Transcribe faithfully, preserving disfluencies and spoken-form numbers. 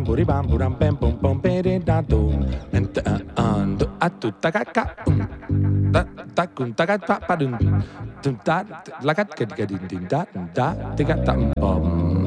bim buri bam buram bam bum bum bere da do and ando atu takaka da takun takat pa padun da lakat kadikadin da da tigat tam bom